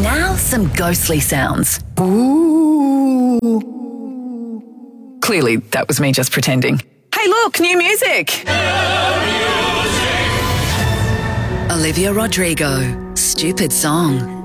Now some ghostly sounds. Ooh. Clearly, that was me just pretending. Hey, look, new music! Olivia Rodrigo, Stupid Song.